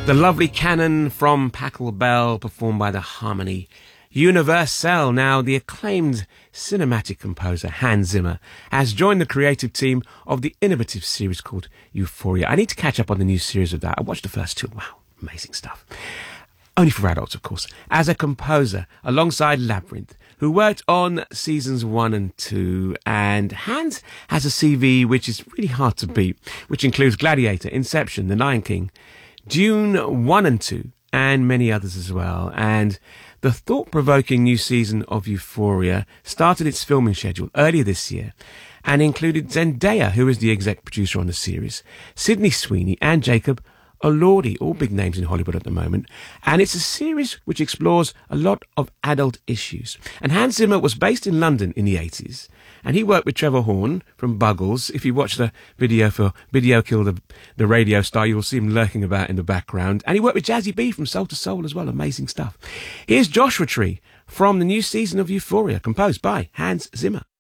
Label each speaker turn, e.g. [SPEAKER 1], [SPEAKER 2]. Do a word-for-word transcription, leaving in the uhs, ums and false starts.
[SPEAKER 1] The lovely canon from Pachelbel, performed by the Harmony Universelle. Now, the acclaimed cinematic composer Hans Zimmer has joined the creative team of the innovative series called Euphoria. I need to catch up on the new series of that. I watched the first two. Wow, amazing stuff. Only for adults, of course. As a composer, alongside Labyrinth, who worked on seasons one and two, and Hans has a C V which is really hard to beat, which includes Gladiator, Inception, The Lion King, Dune one and two, and many others as well. And the thought-provoking new season of Euphoria started its filming schedule earlier this year and included Zendaya, who is the exec producer on the series, Sydney Sweeney and Jacob Elordi, all big names in Hollywood at the moment. And it's a series which explores a lot of adult issues. And Hans Zimmer was based in London in the eighties, and he worked with Trevor Horn from Buggles. If you watch the video for Video Kill the, the Radio Star, you'll see him lurking about in the background. And he worked with Jazzy B from Soul to Soul as well. Amazing stuff. Here's Joshua Tree from the new season of Euphoria, composed by Hans Zimmer.